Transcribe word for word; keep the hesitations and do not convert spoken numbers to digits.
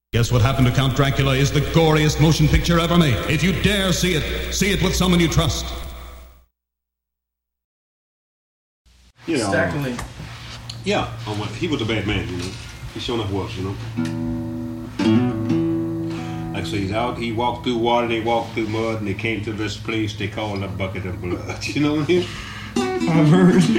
Guess What Happened to Count Dracula is the goriest motion picture ever made. If you dare see it, see it with someone you trust. You know, Stackley. Yeah, um, he was a bad man, you know. He sure enough was, you know. Like I say, he's out, he walked through water, they walked through mud, and they came to this place they call a bucket of blood. You know what I mean? I've heard.